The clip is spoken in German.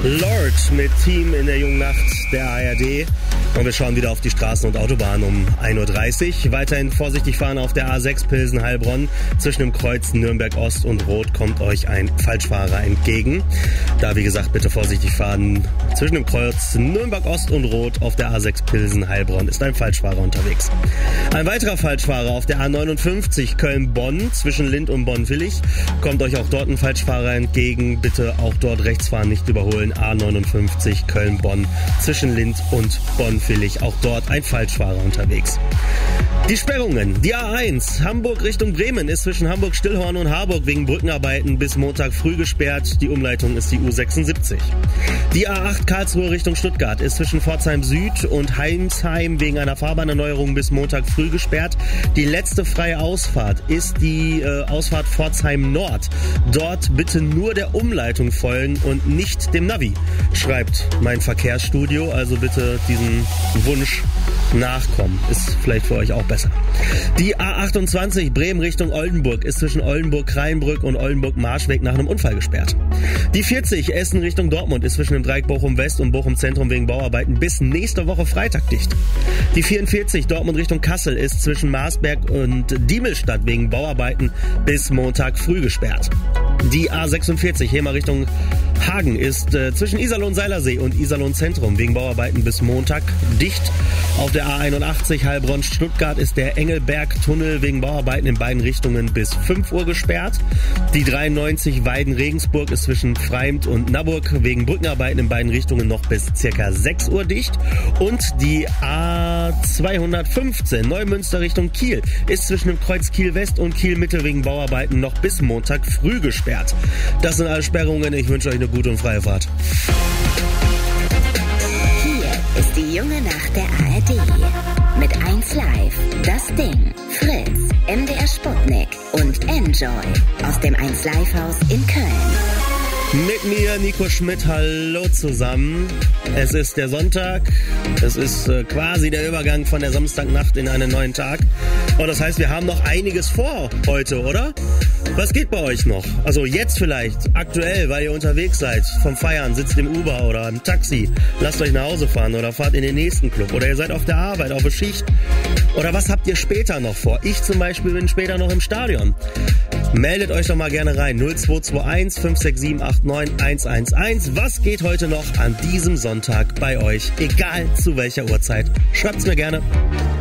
Lord mit Team in der jungen Nacht der ARD. Und wir schauen wieder auf die Straßen und Autobahnen um 1.30 Uhr. Weiterhin vorsichtig fahren auf der A6 Pilsen-Heilbronn. Zwischen dem Kreuz Nürnberg Ost und Rot kommt euch ein Falschfahrer entgegen. Da, wie gesagt, bitte vorsichtig fahren. Zwischen dem Kreuz Nürnberg Ost und Rot auf der A6 Pilsen-Heilbronn ist ein Falschfahrer unterwegs. Ein weiterer Falschfahrer auf der A59 Köln-Bonn zwischen Lind und Bonn-Willig. Kommt euch auch dort ein Falschfahrer entgegen. Bitte auch dort rechts fahren, nicht überholen. A59 Köln-Bonn zwischen Lind und Bonn-Willig. Auch dort ein Falschfahrer unterwegs. Die Sperrungen. Die A1 Hamburg Richtung Bremen ist zwischen Hamburg-Stillhorn und Harburg wegen Brückenarbeiten bis Montag früh gesperrt. Die Umleitung ist die U76. Die A8 Karlsruhe Richtung Stuttgart ist zwischen Pforzheim Süd und Heinsheim wegen einer Fahrbahnerneuerung bis Montag früh gesperrt. Die letzte freie Ausfahrt ist die Ausfahrt Pforzheim Nord. Dort bitte nur der Umleitung folgen und nicht dem Navi, schreibt mein Verkehrsstudio. Also bitte diesen Wunsch nachkommen. Ist vielleicht für euch auch besser. Die A28 Bremen Richtung Oldenburg ist zwischen Oldenburg-Kreinbrück und Oldenburg-Marschweg nach einem Unfall gesperrt. Die 40 Essen Richtung Dortmund ist zwischen dem Dreieck Bochum West und Bochum Zentrum wegen Bauarbeiten bis nächste Woche Freitag dicht. Die 44 Dortmund Richtung Kassel ist zwischen Marsberg und Diemelstadt wegen Bauarbeiten bis Montag früh gesperrt. Die A46 Hemer Richtung Hagen ist zwischen Iserlohn-Seilersee und Iserlohn-Zentrum wegen Bauarbeiten bis Montag dicht. Auf der A81 Heilbronn-Stuttgart ist der Engelberg-Tunnel wegen Bauarbeiten in beiden Richtungen bis 5 Uhr gesperrt. Die 93 Weiden-Regensburg ist zwischen Freimt und Naburg wegen Brückenarbeiten in beiden Richtungen noch bis circa 6 Uhr dicht. Und die A215 Neumünster Richtung Kiel ist zwischen dem Kreuz Kiel-West und Kiel-Mitte wegen Bauarbeiten noch bis Montag früh gesperrt. Das sind alle Sperrungen. Ich wünsche euch eine gute und freie Fahrt. Hier ist die junge Nacht der ARD. Mit 1 Live, Das Ding, Fritz, MDR Sputnik und Enjoy aus dem 1 Live Haus in Köln. Mit mir, Nico Schmidt, hallo zusammen. Es ist der Sonntag, es ist quasi der Übergang von der Samstagnacht in einen neuen Tag. Und das heißt, wir haben noch einiges vor heute, oder? Was geht bei euch noch? Also jetzt vielleicht, aktuell, weil ihr unterwegs seid, vom Feiern, sitzt im Uber oder im Taxi, lasst euch nach Hause fahren oder fahrt in den nächsten Club oder ihr seid auf der Arbeit, auf der Schicht. Oder was habt ihr später noch vor? Ich zum Beispiel bin später noch im Stadion. Meldet euch doch mal gerne rein. 0221 567 89 111. Was geht heute noch an diesem Sonntag bei euch? Egal zu welcher Uhrzeit. Schreibt's mir gerne.